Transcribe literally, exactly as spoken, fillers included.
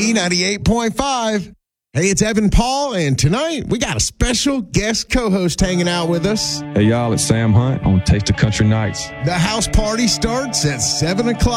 B ninety-eight point five. Hey, it's Evan Paul, and tonight we got a special guest co-host hanging out with us. Hey, y'all, it's Sam Hunt on Taste of Country Nights. The house party starts at seven o'clock.